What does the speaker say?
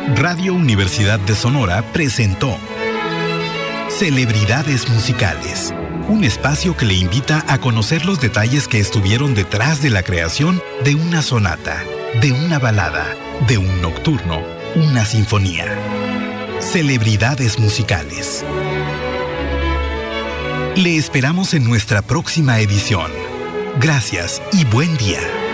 Radio Universidad de Sonora presentó Celebridades Musicales, un espacio que le invita a conocer los detalles que estuvieron detrás de la creación de una sonata, de una balada, de un nocturno, una sinfonía. Celebridades Musicales. Le esperamos en nuestra próxima edición. Gracias y buen día.